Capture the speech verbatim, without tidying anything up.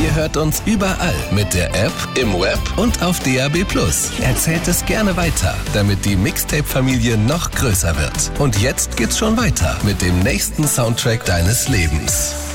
Ihr hört uns überall mit der App, im Web und auf D A B plus. Erzählt es gerne weiter, damit die Mixtape-Familie noch größer wird. Und jetzt geht's schon weiter mit dem nächsten Soundtrack deines Lebens.